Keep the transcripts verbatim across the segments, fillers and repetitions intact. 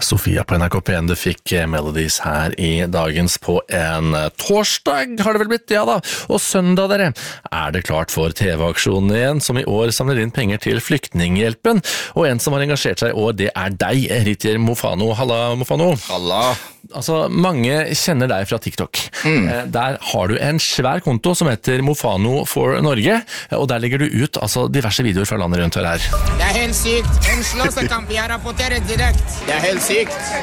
Sofia på N R K P en, du fikk Melodies her i dagens på en torsdag, har det vel blitt, ja da. Og søndag, dere, er det klart for T V-aksjonen igjen, som i år samler inn penger til Flyktninghjelpen. Og en som har engasjert seg i år, det er deg, Ritjer Mofano. Halla, Mofano. Halla. Altså, mange kjenner deg fra TikTok. Mm. Der har du en svær konto som heter Mofano for Norge, og der legger du ut altså, diverse videoer fra landet rundt her. Det er helt sykt. En slåssekamp, jeg rapporterer direkt. Det er helt sykt.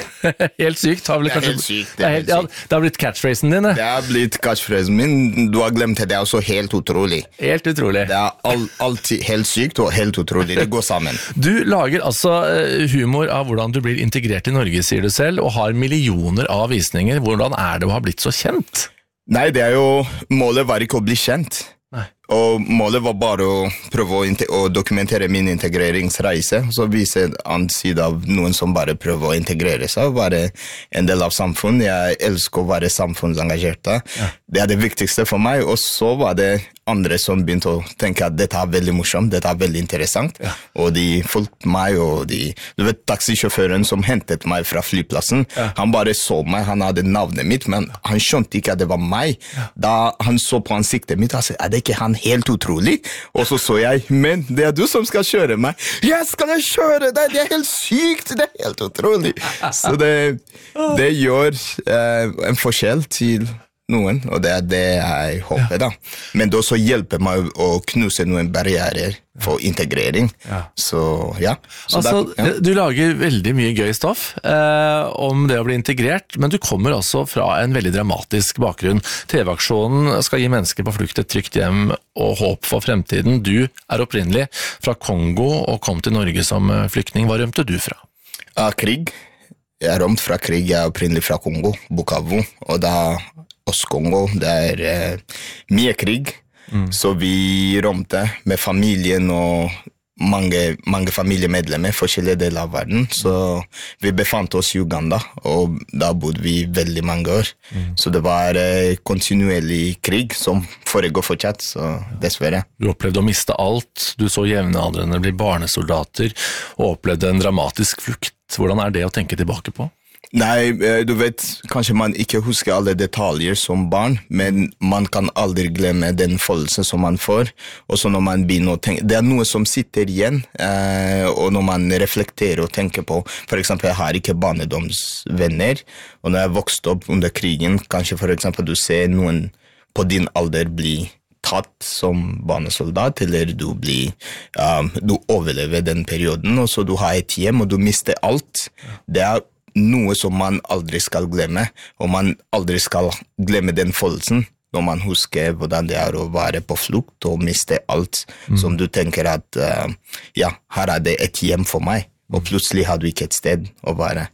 Helt sykt, har vel det er kanskje... helt sykt. Det, er helt, ja, det har blitt catchphrasen din, det. Det har blitt catchphrasen min. Du har glemt det, det er også helt utrolig. Helt utrolig. Det er all, alltid helt sykt og helt utrolig. Det går sammen. Du lager altså humor av hvordan du blir integrert i Norge, sier du selv, og har millioner av visninger. Hvordan er det å ha blitt så kjent? Nei, det er jo... Målet var ikke å bli kjent. Nei. Og målet var bare å prøve å, å dokumentere min integreringsreise, så vise en annen side av noen som bare prøver å integrere seg og være en del av samfunnet. Jeg elsker å være samfunnsengasjert. Ja. Det er det viktigste for meg, og så var det andre som begynte å tenke at dette er veldig morsomt, dette er veldig interessant, ja. Og de fulgte meg, og de, du vet, taxisjåføren som hentet meg fra flyplassen, ja. Han bare så meg, han hadde navnet mitt, men han skjønte ikke at det var meg. Ja. Da han så på ansiktet mitt, han sa, er det ikke han helt utrolig? Og så så jeg, men det er du som skal kjøre meg. Ja, skal jeg kjøre deg? Det er helt sykt, det er helt utrolig. Så det, det gjør eh, en forskjell til noen, og det er det jeg håper da. Men det også hjelper meg å knuse noen barrierer for integrering. Ja. Så ja. Så altså, da, ja. Du lager veldig mye gøy stoff eh, om det å bli integrert, men du kommer også fra en veldig dramatisk bakgrunn. T V-aksjonen skal gi mennesker på flukt et trygt hjem og håp for fremtiden. Du er opprinnelig fra Kongo og kom til Norge som flyktning. Hva rømte du fra? Av krig. Jeg er rømt fra krig. Jeg er opprinnelig fra Kongo, Bukavu, og da Øst-Kongo, det er eh, mye krig, mm. Så vi rømte med familien og mange, mange familiemedlemmer, forskjellige deler av verden, så vi befant oss i Uganda, og da bodde vi veldig mange år. Mm. Så det var eh, kontinuerlig krig som foregår fortsatt, så dessverre. Du opplevde å miste alt, du så jevnaldrende bli barnesoldater, og opplevde en dramatisk flukt. Hvordan er det å tenke tilbake på? Nei, du vet, kanskje man ikke husker alle detaljer som barn, men man kan aldri glemme den følelsen som man får. Og så når man begynner å tenke, det er noe som sitter igjen, eh, og når man reflekterer og tenker på, for eksempel, jeg har ikke barnedomsvenner, og når jeg vokste opp under krigen, kanskje for eksempel du ser noen på din alder bli tatt som barnesoldat, eller du blir, um, du overlever den perioden, og så du har et hjem, og du mister alt. Det er noe som man aldri skal glemme, og man aldri skal glemme den følelsen når man husker hvordan det er å være på flukt og miste alt, mm. som du tenker at, uh, ja, her er det et hjem for meg, og plutselig har du ikke et sted å være.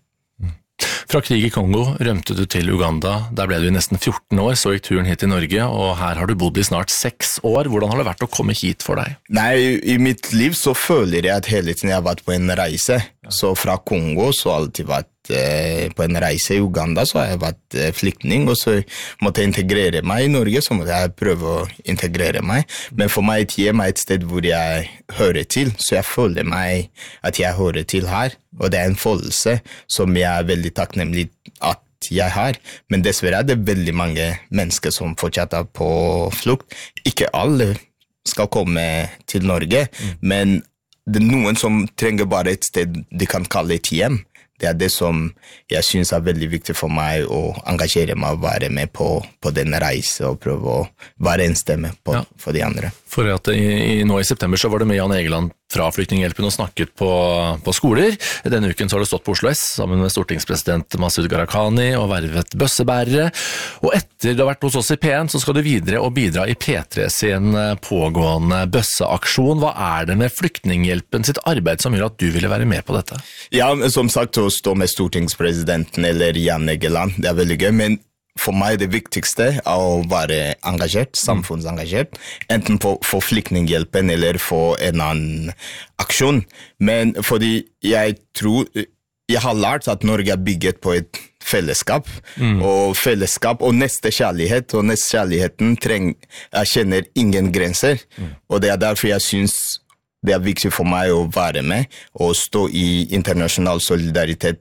Fra krig i Kongo rømte du til Uganda, der ble du i nesten fjorten år, så gikk turen hit til Norge, og her har du bodd i snart seks år. Hvordan har det vært å komme hit for deg? Nei, i mitt liv så føler jeg at hele tiden jeg har vært på en reise. Ja. Så fra Kongo så har jeg alltid vært eh, på en reise i Uganda, så har jeg vært eh, flyktning, og så måtte jeg integrere meg i Norge, så måtte jeg prøve å integrere meg. Men for meg et hjem er et sted hvor jeg hører til, så jeg føler meg at jeg hører til her. Og det er en følelse som jeg er veldig takknemlig at jeg har. Men dessverre er det veldig mange mennesker som fortsatt er på flukt. Ikke alle skal komme til Norge, mm. men det er noen som trenger bare et sted de kan kalle et hjem. Det er det som jeg synes er veldig viktig for meg å engasjere meg og være med på, på denne reise og prøve å være en stemme på, ja. For de andre. For at i, i, nå i september så var det med Jan Egeland fra Flyktninghjelpen og snakket på, på skoler. Denne uken så har du stått på Oslo S sammen med stortingspresident Masud Gharahkhani og vervet bøssebærere. Og etter du har vært hos oss i P en så skal du videre og bidra i P tre sin pågående bøsseaksjon. Hva er det med Flyktninghjelpen sitt arbeid som gjør at du ville være med på dette? Ja, som sagt, å stå med stortingspresidenten eller Jan Egeland, det er veldig gøy, men for meg det viktigste er å være engasjert, samfunnsengasjert, enten for, for Flyktninghjelpen eller for en annen aksjon. Men fordi jeg tror, jeg har lært at Norge er bygget på et fellesskap, mm. og fellesskap og nestekjærlighet, og nestekjærligheten treng, jeg kjenner ingen grenser, mm. og det er derfor jeg synes det er viktig for meg å være med og stå i internasjonal solidaritet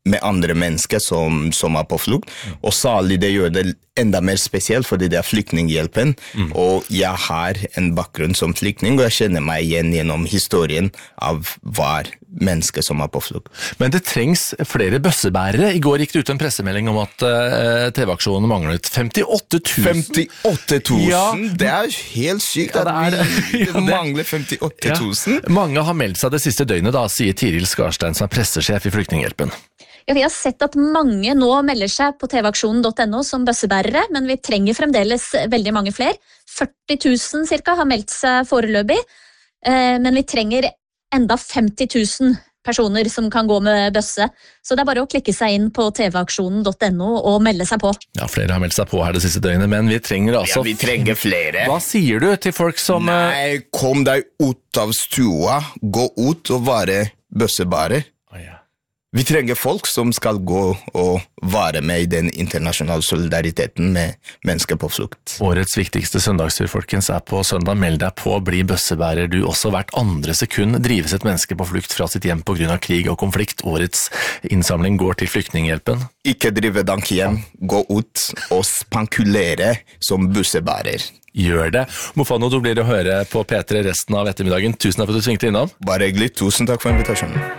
med andre mennesker som, som er på flukt. Og særlig det gjør det enda mer spesielt, fordi det er flyktninghjelpen. Mm. Og jeg har en bakgrunn som flyktning, og jeg kjenner meg igjen gjennom historien av hver menneske som er på flukt. Men det trengs flere bøssebærere. I går gikk det ut en pressemelding om at uh, T V-aksjonen manglet femtiåtte tusen. femtiåtte tusen? Ja. Det er helt sykt ja, at det vi ja, det... mangler femtiåtte tusen. Ja. Mange har meldt seg det siste døgnet, da, sier Tiril Skarstein, som er pressesjef i Flyktninghjelpen. Ja, vi har sett at mange nå melder seg på tvaksjonen punktum no som bøssebærere, men vi trenger fremdeles veldig mange flere. førti tusen cirka har meldt seg foreløpig, men vi trenger enda femti tusen personer som kan gå med bøsse. Så det er bare å klikke seg inn på tvaksjonen punktum no og melde seg på. Ja, flere har meldt seg på her det siste døgnet, men vi trenger altså... Ja, vi trenger flere. Hva sier du til folk som... Nei, kom deg ut av stua, gå ut og være bøssebærer. Oh, ja. Vi trenger folk som skal gå og være med i den internasjonale solidariteten med mennesker på flukt. Årets viktigste søndagstur, folkens, er på søndag. Meld deg på, bli bøssebærer. Du også hvert andre sekund drives et menneske på flukt fra sitt hjem på grunn av krig og konflikt. Årets innsamling går til Flyktninghjelpen. Ikke drive dank hjem, gå ut og spankulere som bøssebærer. Gjør det. Mofano, du blir å høre på P tre resten av ettermiddagen. Tusen takk for at du svingte innom. Bare hyggelig. Tusen takk for invitasjonen.